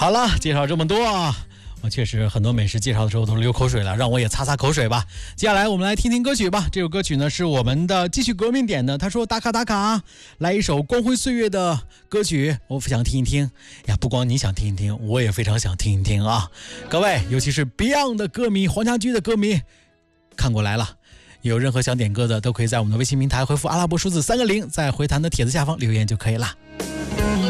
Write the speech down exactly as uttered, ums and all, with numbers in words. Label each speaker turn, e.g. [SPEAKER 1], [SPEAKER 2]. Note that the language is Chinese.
[SPEAKER 1] 好了，介绍这么多啊，我确实很多美食介绍的时候都流口水了，让我也擦擦口水吧。接下来我们来听听歌曲吧。这首歌曲呢是我们的继续革命点的，他说打卡打卡，来一首光辉岁月的歌曲，我想听一听呀。不光你想听一听，我也非常想听一听啊。各位，尤其是 Beyond 的歌迷、黄家驹的歌迷，看过来了。有任何想点歌的，都可以在我们的微信平台回复阿拉伯数字三个零，在回弹的帖子下方留言就可以了。